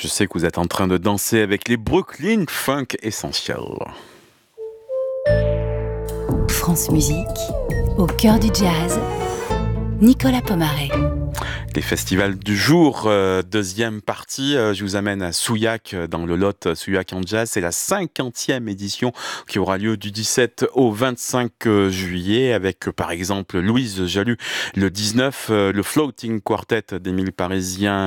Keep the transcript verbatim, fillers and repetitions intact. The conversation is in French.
Je sais que vous êtes en train de danser avec les Brooklyn Funk Essential. France Musique, au cœur du jazz, Nicolas Pomarez. Les festivals du jour, euh, deuxième partie, euh, je vous amène à Souillac, euh, dans le Lot, euh, Souillac en Jazz. C'est la cinquantième édition qui aura lieu du dix-sept au vingt-cinq euh, juillet avec, euh, par exemple, Louise Jalut le dix-neuf, euh, le Floating Quartet d'Émile Parisien,